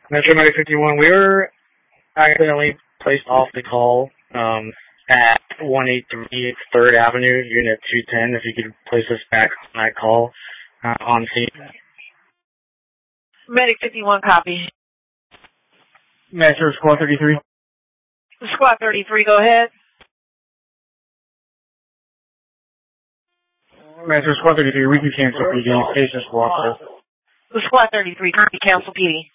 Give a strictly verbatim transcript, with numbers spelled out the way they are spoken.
Metro Medic fifty-one, we were accidentally placed off the call um, at one eighty-three third Avenue, Unit two ten. If you could place us back on that call uh, on scene. Medic fifty-one, copy. Metro Squad thirty-three. Squad thirty-three, go ahead. Metro Squad thirty-three, we can cancel P D. Station Squad. The Squad thirty-three, copy, cancel P D.